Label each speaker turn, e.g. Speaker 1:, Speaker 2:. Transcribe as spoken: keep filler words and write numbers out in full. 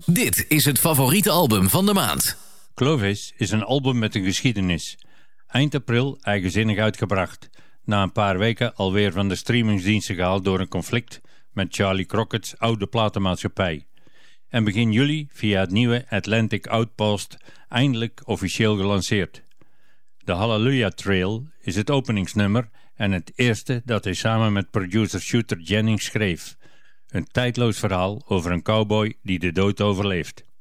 Speaker 1: Dit is het favoriete album van de maand.
Speaker 2: Clovis is een album met een geschiedenis. Eind april eigenzinnig uitgebracht. Na een paar weken alweer van de streamingsdiensten gehaald door een conflict met Charlie Crockett's oude platenmaatschappij. En begin juli via het nieuwe Atlantic Outpost eindelijk officieel gelanceerd. De Hallelujah Trail is het openingsnummer en het eerste dat hij samen met producer Shooter Jennings schreef. Een tijdloos verhaal over een cowboy die de dood overleeft.